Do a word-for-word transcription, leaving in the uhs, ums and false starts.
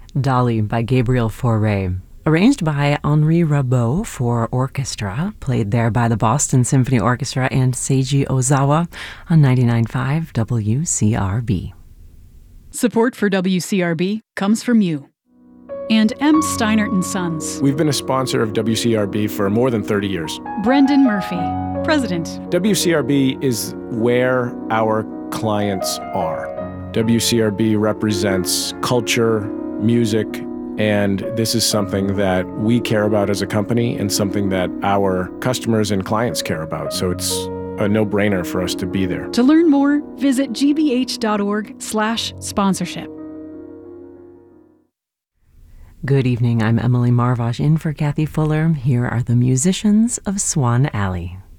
Dolly by Gabriel Fauré, arranged by Henri Rabaud for orchestra, played there by the Boston Symphony Orchestra and Seiji Ozawa on ninety-nine point five W C R B. Support for W C R B comes from you and M. Steinert and Sons. We've been a sponsor of W C R B for more than thirty years. Brendan Murphy, President. W C R B is where our clients are. W C R B represents culture, music, and this is something that we care about as a company and something that our customers and clients care about. So it's a no-brainer for us to be there. To learn more, visit gbh.org slash sponsorship. Good evening, I'm Emily Marvosh in for Kathy Fuller. Here are the musicians of Swan Alley.